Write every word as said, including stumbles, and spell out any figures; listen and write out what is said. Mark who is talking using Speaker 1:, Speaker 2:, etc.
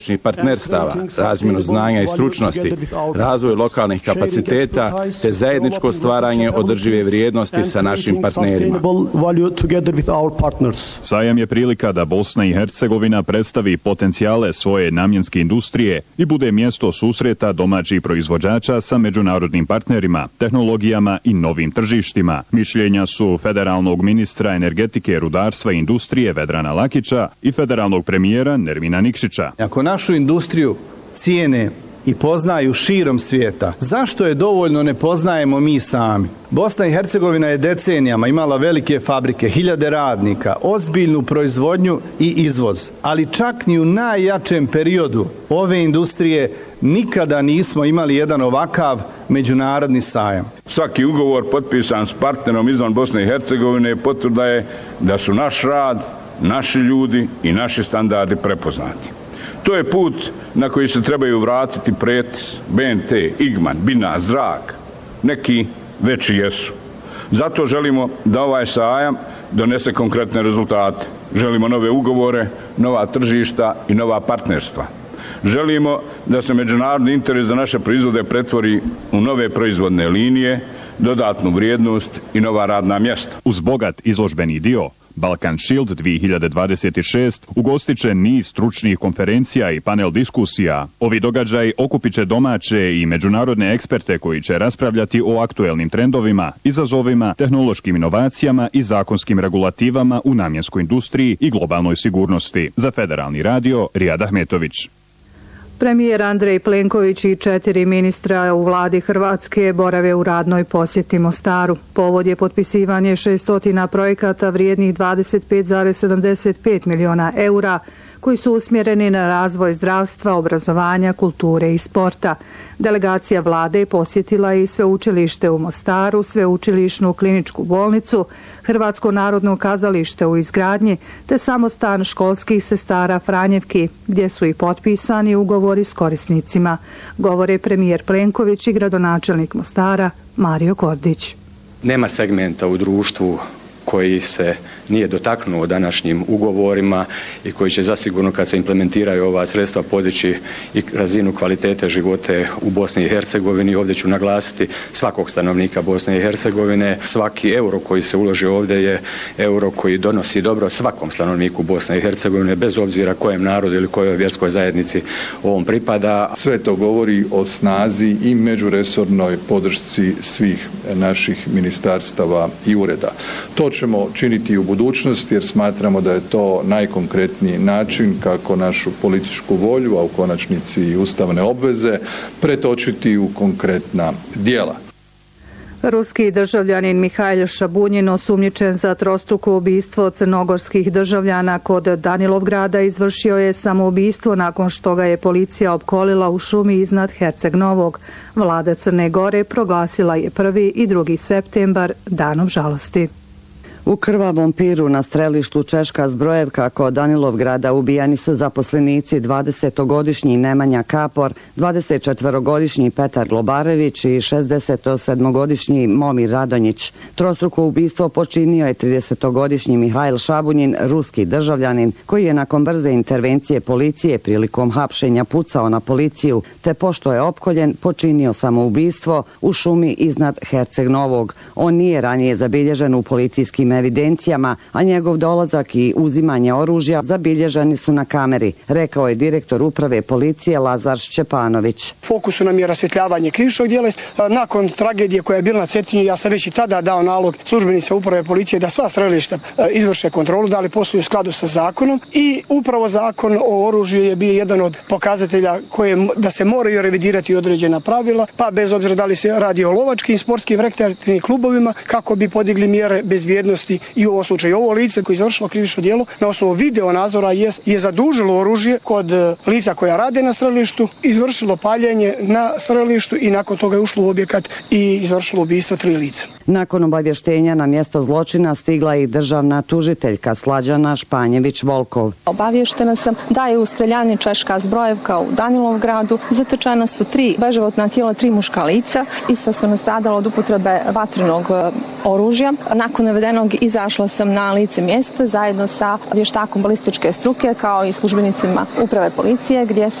Speaker 1: partnerstava, razmjenu znanja i stručnosti, razvoj lokalnih kapaciteta te zajedničko stvaranje održive vrijednosti sa našim partnerima.
Speaker 2: Sajam je prilika da Bosna i Hercegovina predstavi potencijale svoje namjenske industrije i bude mjesto susreta domaćih proizvođača sa međunarodnim partnerima, tehnologijama i novim tržištima. Mišljenja su federalnog ministra energetike, rudarstva i industrije Vedrana Lakića i federalnog premijera Nermina Nikšića.
Speaker 3: Ako našu industriju cijene i poznaju širom svijeta, zašto je dovoljno ne poznajemo mi sami? Bosna i Hercegovina je decenijama imala velike fabrike, hiljade radnika, ozbiljnu proizvodnju i izvoz, ali čak ni u najjačem periodu ove industrije nikada nismo imali jedan ovakav međunarodni sajam.
Speaker 4: Svaki ugovor potpisan s partnerom izvan Bosne i Hercegovine potvrda je da su naš rad, naši ljudi i naši standardi prepoznati. To je put na koji se trebaju vratiti Pretis, B N T, Igman, Bina, Zrak. Neki veći jesu. Zato želimo da ovaj sajam donese konkretne rezultate. Želimo nove ugovore, nova tržišta i nova partnerstva. Želimo da se međunarodni interes za naše proizvode pretvori u nove proizvodne linije, dodatnu vrijednost i nova radna mjesta.
Speaker 2: Uz bogat izložbeni dio, Balkan Shield dvije hiljade dvadeset šest ugostiće niz stručnih konferencija i panel diskusija. Ovi događaj okupiće domaće i međunarodne eksperte koji će raspravljati o aktuelnim trendovima, izazovima, tehnološkim inovacijama i zakonskim regulativama u namjenskoj industriji i globalnoj sigurnosti. Za Federalni radio, Rijad Ahmetović.
Speaker 5: Premijer Andrej Plenković i četiri ministra u vladi Hrvatske borave u radnoj posjeti Mostaru. Povod je potpisivanje šestotina projekata vrijednih dvadeset pet zarez sedamdeset pet miliona eura, koji su usmjereni na razvoj zdravstva, obrazovanja, kulture i sporta. Delegacija vlade posjetila i sveučilište u Mostaru, sveučilišnu kliničku bolnicu, Hrvatsko narodno kazalište u izgradnji, te samostan školskih sestara Franjevki, gdje su i potpisani ugovori s korisnicima, govore premijer Plenković i gradonačelnik Mostara Mario Kordić.
Speaker 6: Nema segmenta u društvu koji se nije dotaknuo današnjim ugovorima i koji će zasigurno kad se implementiraju ova sredstva podići i razinu kvalitete živote u Bosni i Hercegovini. Ovdje ću naglasiti svakog stanovnika Bosne i Hercegovine. Svaki euro koji se uloži ovdje je euro koji donosi dobro svakom stanovniku Bosne i Hercegovine, bez obzira kojem narodu ili kojoj vjerskoj zajednici ovom pripada.
Speaker 7: Sve to govori o snazi i međuresornoj podršci svih naših ministarstava i ureda. To ćemo činiti u budućnosti jer smatramo da je to najkonkretniji način kako našu političku volju, a u konačnici i ustavne obveze, pretočiti u konkretna djela.
Speaker 5: Ruski državljanin Mihajl Šabunjin, osumnjičen za trostruko ubistvo crnogorskih državljana kod Danilovgrada, izvršio je samoubistvo nakon što ga je policija opkolila u šumi iznad Herceg Novog. Vlada Crne Gore proglasila je prvi i drugi septembar danom žalosti.
Speaker 8: U krvavom piru na strelištu Češka Zbrojevka kod Danilovgrada ubijani su zaposlenici dvadesetogodišnji Nemanja Kapor, dvadesetčetvorogodišnji Petar Globarević i šezdesetsedmogodišnji Momir Radonjić. Trostruko ubistvo počinio je tridesetogodišnji Mihajl Šabunjin, ruski državljanin, koji je nakon brze intervencije policije prilikom hapšenja pucao na policiju, te pošto je opkoljen počinio samoubistvo u šumi iznad Herceg Novog. On nije ranije zabilježen u policijskim evidencijama, a njegov dolazak i uzimanje oružja zabilježeni su na kameri, rekao je direktor uprave policije Lazar Šćepanović.
Speaker 9: Fokusu nam je rasvjetljavanje krivičnog djela. Nakon tragedije koja je bila na Cetinju, ja sam već i tada dao nalog službenicima uprave policije da sva strelišta izvrše kontrolu, da li posluju u skladu sa zakonom, i upravo zakon o oružju je bio jedan od pokazatelja koje da se moraju revidirati određena pravila, pa bez obzira da li se radi o lovačkim, sportskim, rekreativnim klubovima, kako bi podigli mjere bezbjednosti. I u ovom slučaju ovo lice koje je izvršilo krivično djelo na osnovu video nadzora je, je zadužilo oružje kod lica koja rade na strelištu, izvršilo paljenje na strelištu i nakon toga je ušlo u objekat i izvršilo ubistvo tri lica.
Speaker 8: Nakon obavještenja na mjesto zločina stigla i državna tužiteljka Slađana Španjević-Volkov.
Speaker 10: Obavještena sam da je u streljani Češka Zbrojevka u Danilovgradu zatečena su tri beživotna tijela, tri muška lica. Ista su nastradala od upotrebe vatrenog oružja. Nakon navedenog razlog izašla sam na lice mjesta zajedno sa vještakom balističke struke kao i službenicima uprave policije gdje